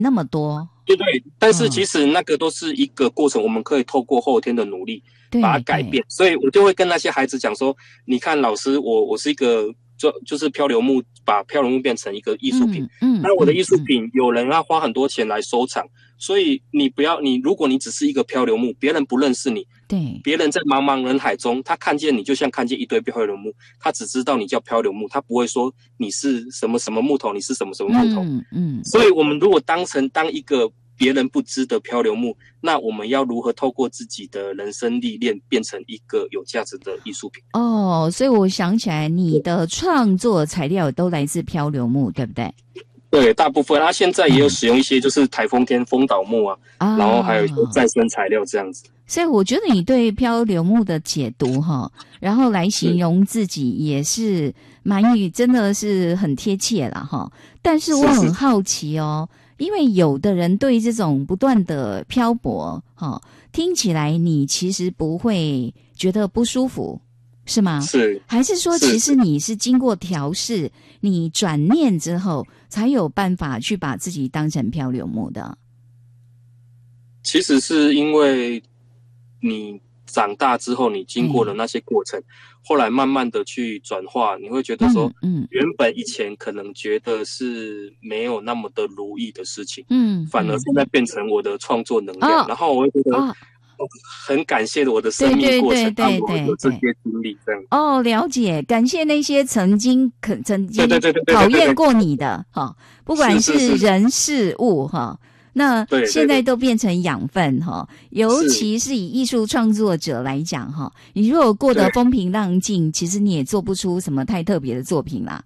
那么多。 对对，但是其实那个都是一个过程，我们可以透过后天的努力把它改变。所以我就会跟那些孩子讲说，你看老师，我是一个就是漂流木，把漂流木变成一个艺术品。那我的艺术品有人要花很多钱来收藏，所以如果你只是一个漂流木，别人不认识你， 对，别人在茫茫人海中，他看见你就像看见一堆漂流木，他只知道你叫漂流木，他不会说你是什么什么木头，你是什么什么木头。所以我们如果当一个别人不知的漂流木，那我们要如何透过自己的人生历练变成一个有价值的艺术品？ 所以我想起来，你的创作材料都来自漂流木，对不对？ 对，大部分。现在也有使用一些就是台风天风倒木然后还有一些再生材料这样子。 所以我觉得你对漂流木的解读然后来形容自己也是真的是很贴切啦但是我很好奇因为有的人对这种不断的漂泊听起来你其实不会觉得不舒服，是吗？ 是， 还是说其实你是经过调试，你转念之后才有办法去把自己当成漂流木的？ 其实是因为你长大之后，你经过了那些过程，后来慢慢的去转化，你会觉得说，原本以前可能觉得是没有那么的如意的事情，反而现在变成我的创作能量，然后我会觉得很感谢我的生命过程，让我有这些经历，这样。 了解，感谢那些曾经考验过你的不管是人事物那现在都变成养分尤其是以艺术创作者来讲你如果过得风平浪静，其实你也做不出什么太特别的作品啦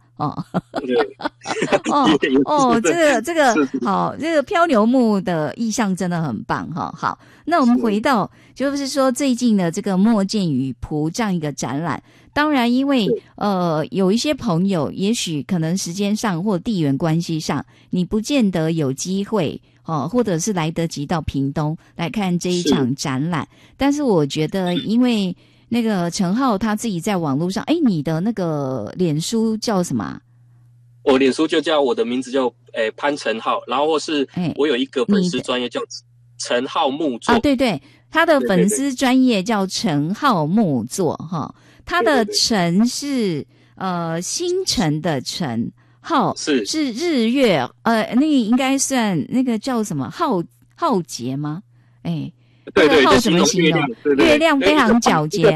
这个好，这个漂流木的意象真的很棒好，那我们回到就是说最近的这个墨见与仆这样一个展览，当然因为有一些朋友也许可能时间上或地缘关系上你不见得有机会或者是来得及到屏东来看这一场展览，但是我觉得因为那个陈浩他自己在网络上你的那个脸书叫什么？ 我脸书就叫我的名字叫潘陈浩，然后或是我有一个粉丝专页叫陈浩木作对对，他的粉丝专页叫陈浩木作他的陈是星辰的辰，浩是日月那个应该算那个叫什么浩劫吗？ 对， 浩什么形容？月亮非常皎洁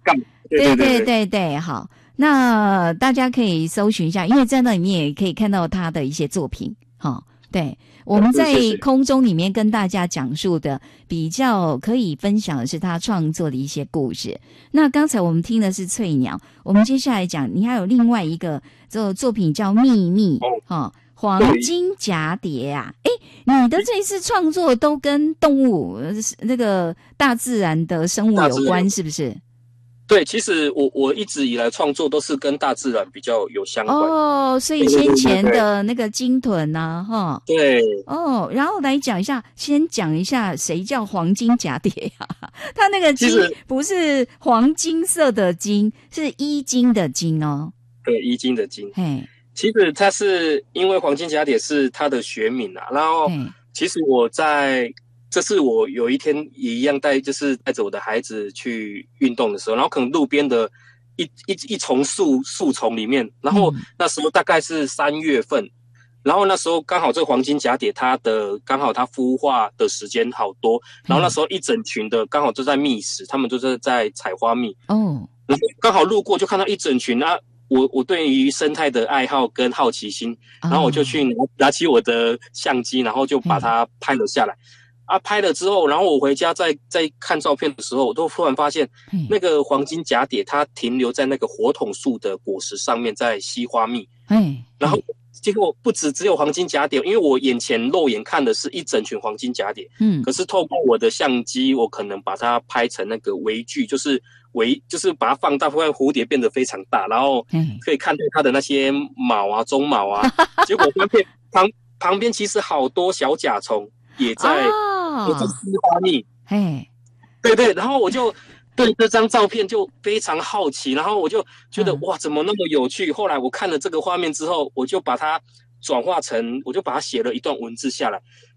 对，好，那大家可以搜寻一下，因为在那里面也可以看到他的一些作品对，我们在空中里面跟大家讲述的比较可以分享的是他创作的一些故事。那刚才我们听的是翠鸟，我们接下来讲你还有另外一个这个作品叫秘密黄金蛱蝶你的这一次创作都跟动物那个大自然的生物有关是不是？ 对，其实我一直以来创作都是跟大自然比较有相关所以先前的那个鲸豚对然后来讲一下，先讲一下谁叫黄金蛱蝶它那个金不是黄金色的金，是衣襟的襟对，衣襟的襟。其实它是因为黄金蛱蝶是它的学名然后其实这是我有一天也一样带着我的孩子去运动的时候，然后可能路边的一丛树丛里面，然后那时候大概是3月份，然后那时候刚好这个黄金蛱蝶刚好它孵化的时间好多，然后那时候一整群的刚好都在觅食，他们就是在采花蜜然后刚好路过就看到一整群我对于生态的爱好跟好奇心然后我就去拿起我的相机，然后就把它拍了下来拍了之后，然后我回家再看照片的时候，我都突然发现那个黄金蛱蝶它停留在那个火筒树的果实上面在吸花蜜然后结果只有黄金蛱蝶，因为我肉眼看的是一整群黄金蛱蝶可是透过我的相机，我可能把它拍成那个微距，就是把它放大，会让蝴蝶变得非常大，然后可以看到它的那些毛鬃毛结果发现旁边其实好多小甲虫也在吸花蜜对，然后我就对这张照片就非常好奇，然后我就觉得哇，怎么那么有趣？后来我看了这个画面之后，我就把它转化成，我就把它写了一段文字下来。